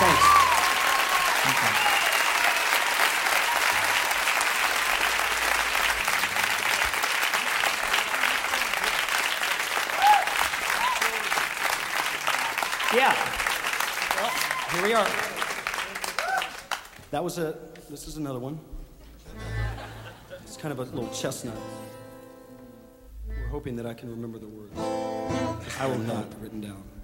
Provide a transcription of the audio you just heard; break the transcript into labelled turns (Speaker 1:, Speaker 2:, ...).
Speaker 1: Thanks. Okay. Yeah. Well, here we are. This is another one. It's kind of a little chestnut. We're hoping that I can remember the words. I will not written down.